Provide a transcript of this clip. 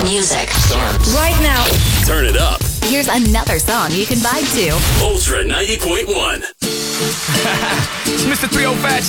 music starts right now. Turn it up. Here's another song you can vibe to. Ultra 90.1. It's Mr. 305